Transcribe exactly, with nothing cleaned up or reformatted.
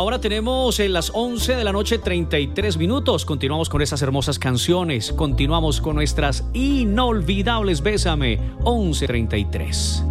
Ahora tenemos en las once de la noche treinta y tres minutos. Continuamos con esas hermosas canciones. Continuamos con nuestras inolvidables Bésame. once treinta y tres.